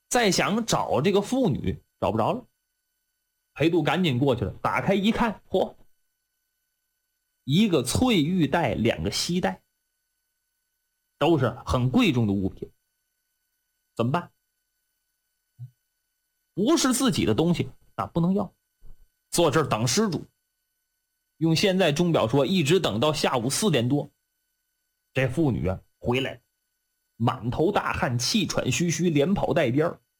再想找这个妇女找不着了。裴度赶紧过去了，打开一看，嚯，一个翠玉带，2个锡带，都是很贵重的物品。怎么办？不是自己的东西，那不能要，坐这儿等失主。用现在钟表说，一直等到下午4点多，这妇女啊回来，满头大汗，气喘吁吁，连跑带颠儿。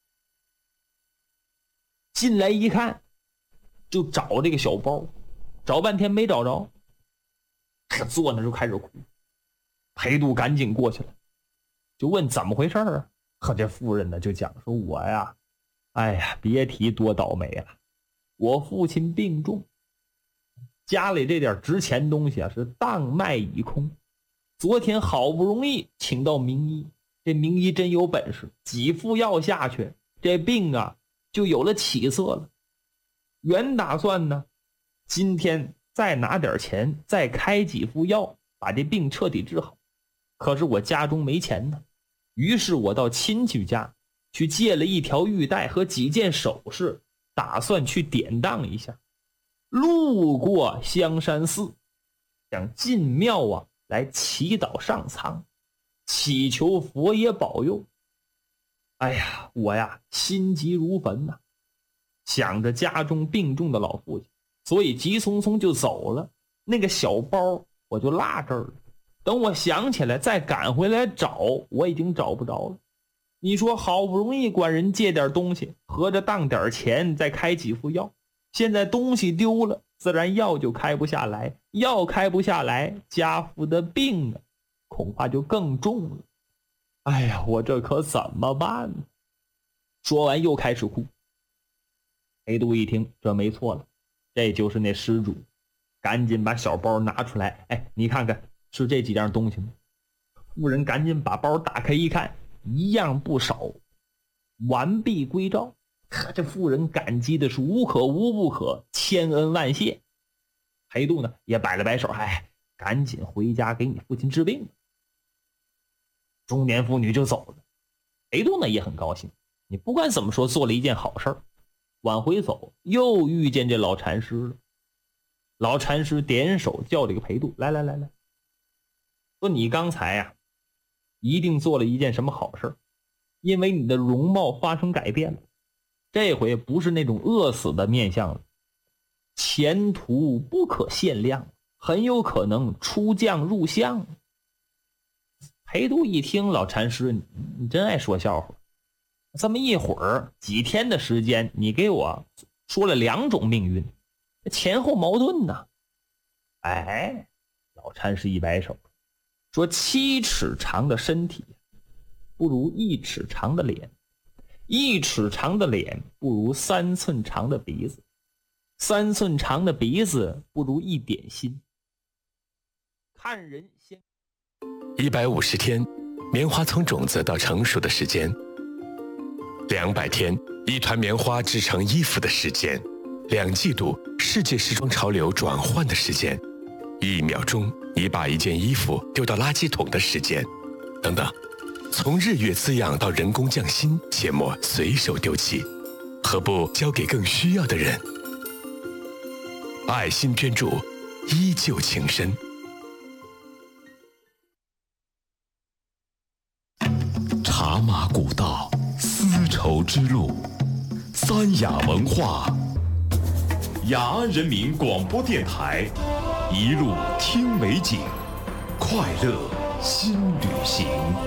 进来一看，就找这个小包，找半天没找着，坐那就开始哭。裴度赶紧过去了，就问怎么回事啊？可这妇人呢就讲说，我呀，哎呀，别提多倒霉了，我父亲病重，家里这点值钱东西啊是当卖已空。昨天好不容易请到名医，这名医真有本事，几副药下去，这病啊就有了起色了。原打算呢，今天再拿点钱，再开几副药，把这病彻底治好。可是我家中没钱呢，于是我到亲戚家去借了一条玉带和几件首饰，打算去典当一下。路过香山寺，想进庙啊来祈祷上苍，祈求佛爷保佑。哎呀，我呀心急如焚呐，想着家中病重的老父亲，所以急匆匆就走了。那个小包我就落这儿了，等我想起来再赶回来找，我已经找不着了。你说好不容易管人借点东西，合着当点钱再开几副药，现在东西丢了，自然药就开不下来，药开不下来，家父的病啊恐怕就更重了。哎呀，我这可怎么办呢？说完又开始哭。裴度一听这没错了，这就是那施主，赶紧把小包拿出来，哎，你看看是这几样东西吗？妇人赶紧把包打开一看，一样不少，完璧归赵。这妇人感激的是无可无不可，千恩万谢。裴度呢也摆了摆手，哎，赶紧回家给你父亲治病。中年妇女就走了。裴度呢也很高兴，你不管怎么说做了一件好事儿。往回走又遇见这老禅师了。老禅师点手叫这个裴度，来，说你刚才呀一定做了一件什么好事，因为你的容貌发生改变了，这回不是那种饿死的面相了，前途不可限量，很有可能出将入相。裴度一听，老禅师你真爱说笑话，这么一会儿几天的时间，你给我说了2种命运，前后矛盾呢。哎，老禅师一摆手说，7尺长的身体不如1尺长的脸，1尺长的脸不如3寸长的鼻子，3寸长的鼻子不如一点心。看人先 150天，棉花从种子到成熟的时间；200天，一团棉花制成衣服的时间；2季度，世界时装潮流转换的时间；1秒钟，你把一件衣服丢到垃圾桶的时间，等等。从日月滋养到人工匠心，切莫随手丢弃，何不交给更需要的人？爱心捐助，依旧情深。 茶马古道，丝绸之路，三雅文化，雅安人民广播电台，一路听美景，快乐新旅行。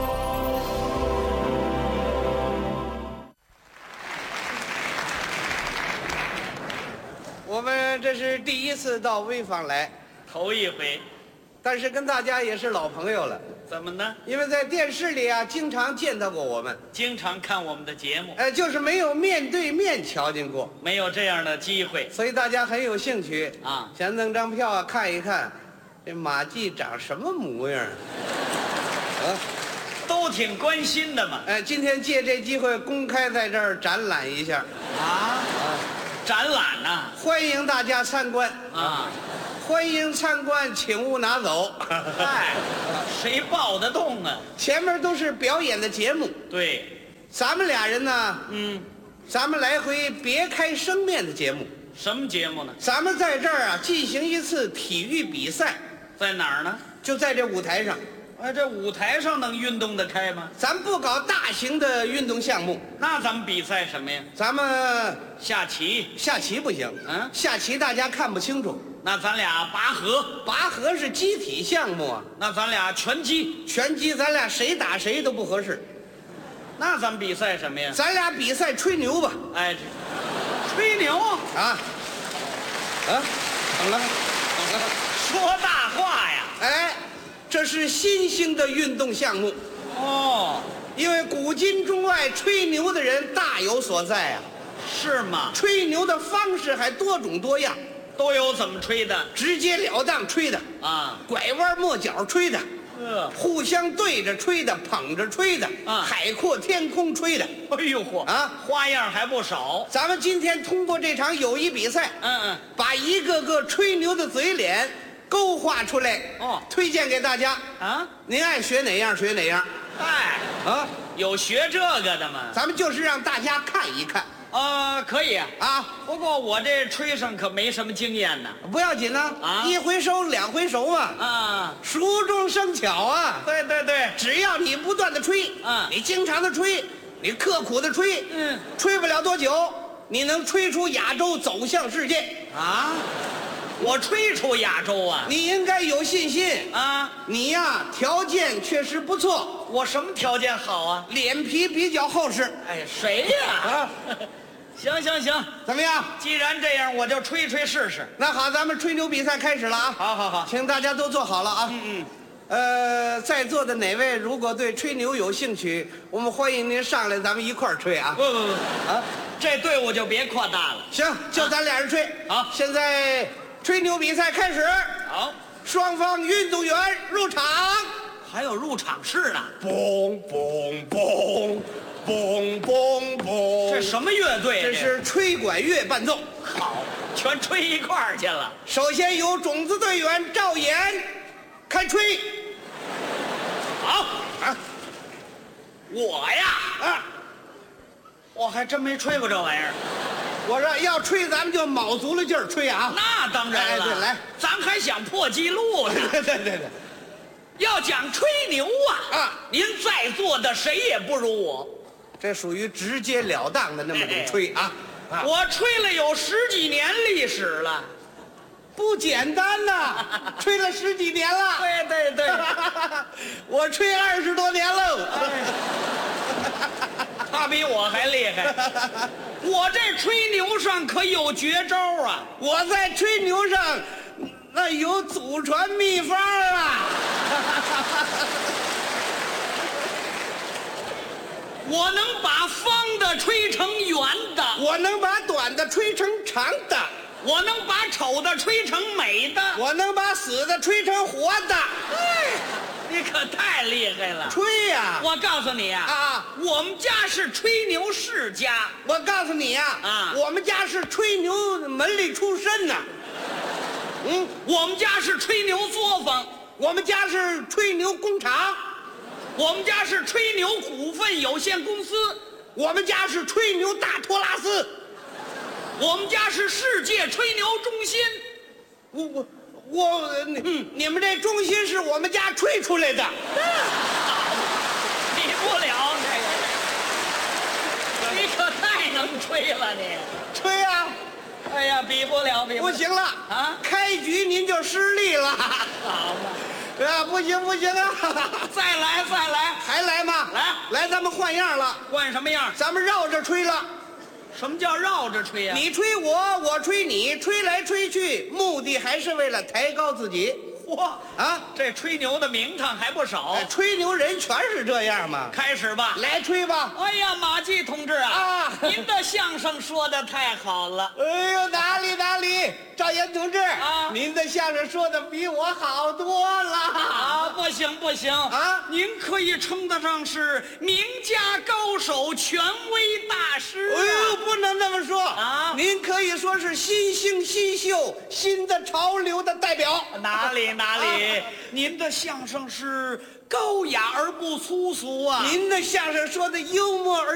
我们这是第1次到潍坊来， 头一回。 但是跟大家也是老朋友了。 怎么呢？ 因为在电视里啊，经常见到过我们， 经常看我们的节目， 就是没有面对面瞧见过， 没有这样的机会， 所以大家很有兴趣啊， 想弄张票啊看一看，这马季长什么模样啊？ 都挺关心的嘛。 今天借这机会公开在这儿展览一下展览呐， 欢迎大家参观啊。 欢迎参观，请勿拿走。 嗨，谁抱得动啊？ 前面都是表演的节目， 对， 咱们俩人呢，咱们来回别开生面的节目。 什么节目呢？ 咱们在这儿啊进行一次体育比赛， 在哪儿呢？ 就在这舞台上。 哎，这舞台上能运动得开吗？ 咱不搞大型的运动项目， 那咱们比赛什么呀？ 咱们下棋。 下棋不行，下棋大家看不清楚。 那咱俩拔河。 拔河是机体项目啊。 那咱俩拳击。 拳击咱俩谁打谁都不合适。 那咱们比赛什么呀？ 咱俩比赛吹牛吧。 哎，吹牛啊！怎么了？ 说大话呀！ 哎，这是新兴的运动项目哦， 因为古今中外吹牛的人大有所在啊。 是吗？ 吹牛的方式还多种多样， 都有怎么吹的？ 直截了当吹的啊， 拐弯抹角吹的，互相对着吹的，捧着吹的，海阔天空吹的。 哎呦嚯啊，花样还不少。 咱们今天通过这场友谊比赛，把一个个吹牛的嘴脸勾画出来，推荐给大家啊。您爱学哪样学哪样。 哎啊，有学这个的吗？ 咱们就是让大家看一看。 可以啊，不过我这吹上可没什么经验呢。 不要紧呢，一回熟两回熟嘛。啊，熟中生巧啊。 对对对， 只要你不断的吹，你经常的吹，你刻苦的吹，吹不了多久，你能吹出亚洲，走向世界啊！我吹出亚洲啊！ 你应该有信心啊！ 你呀，条件确实不错。 我什么条件好啊？ 脸皮比较厚实。 哎，谁呀？行行行， 怎么样？ 既然这样，我就吹吹试试。 那好，咱们吹牛比赛开始了啊！ 好好好， 请大家都坐好了啊！在座的哪位如果对吹牛有兴趣，我们欢迎您上来，咱们一块儿吹啊！ 不啊，这队伍就别扩大了。 行，就咱俩人吹。 好， 现在吹牛比赛开始。 好， 双方运动员入场。 还有入场式呢。 嘣嘣嘣。嘣嘣嘣！ 这什么乐队？ 这是吹管乐伴奏。 好，全吹一块儿去了。 首先由种子队员赵岩开吹。 好啊，我呀我还真没吹过这玩意儿。 我说要吹，咱们就卯足了劲儿吹啊！ 那当然了。 对，来， 咱还想破纪录呢。 对。 要讲吹牛您在座的谁也不如我。 这属于直截了当的那么种吹啊！ 我吹了有10几年历史了， 不简单呐！吹了10几年了。 对， 我吹20多年喽。 他比我还厉害。我这吹牛上可有绝招啊！ 我在吹牛上那有祖传秘方啊！ 我能把方的吹成圆的， 我能把短的吹成长的， 我能把丑的吹成美的， 我能把死的吹成活的。 你可太厉害了！ 吹呀！ 我告诉你我们家是吹牛世家。 我告诉你我们家是吹牛门里出身呐。 我们家是吹牛作坊， 我们家是吹牛工厂。 我们家是吹牛股份有限公司， 我们家是吹牛大托拉斯， 我们家是世界吹牛中心。 你们这中心是我们家吹出来的。 比不了这个，你可太能吹了你。 吹啊！ 哎呀，比不了。 不行了啊！开局您就失利了。 好嘛。 不行啊！ 再来， 还来吗？来，咱们换样了。 换什么样？ 咱们绕着吹了。 什么叫绕着吹呀？ 你吹我，我吹你，吹来吹去，目的还是为了抬高自己。 嚯这吹牛的名堂还不少。 吹牛人全是这样嘛。 开始吧， 来吹吧。 哎呀，马季同志您的相声说的太好了。 哎呦，哪里，赵岩同志您的相声说的比我好多了。 不行您可以称得上是名家高手、权威大师。 哎呦，不能这么说您可以说是新兴新秀、新的潮流的代表。 哪里，您的相声是高雅而不粗俗啊！ 您的相声说的幽默而